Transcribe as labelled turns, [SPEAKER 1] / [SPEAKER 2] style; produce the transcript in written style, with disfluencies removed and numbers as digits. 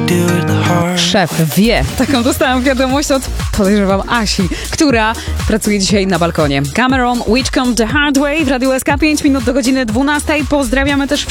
[SPEAKER 1] Szef wie. Taką dostałam wiadomość od, podejrzewam, Asi, która pracuje dzisiaj na balkonie. Cameron, Which Come the Hard Way w Radiu SK, 5 minut do godziny 12. Pozdrawiamy też